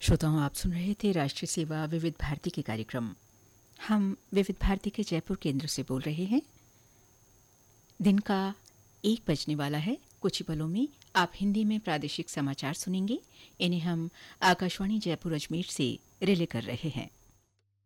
श्रोताओं, आप सुन रहे थे राष्ट्रीय सेवा विविध भारती के कार्यक्रम। हम विविध भारती के जयपुर केंद्र से बोल रहे हैं। दिन का 1 बजने वाला है। कुछ ही पलों में आप हिंदी में प्रादेशिक समाचार सुनेंगे। इन्हें हम आकाशवाणी जयपुर अजमेर से रिले कर रहे हैं।